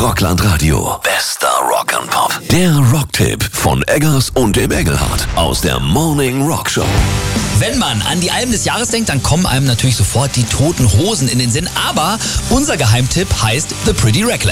Rockland Radio. Bester Rock'n'Pop. Der Rocktipp von Eggers und dem Engelhardt aus der Morning Rock Show. Wenn man an die Alben des Jahres denkt, dann kommen einem natürlich sofort die Toten Hosen in den Sinn. Aber unser Geheimtipp heißt The Pretty Reckless.